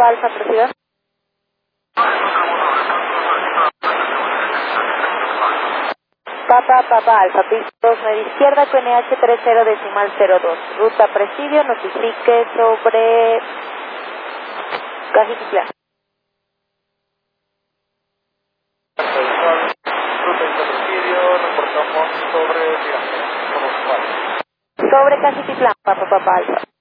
Papa Alfa, presión. Papa Alfa, pista 2, media izquierda, QNH 30.02, ruta Presidio, notifique sobre Cajititlán. Ruta Presidio, reportamos sobre Miranda, Sobre Cajititlán, Papa Alfa.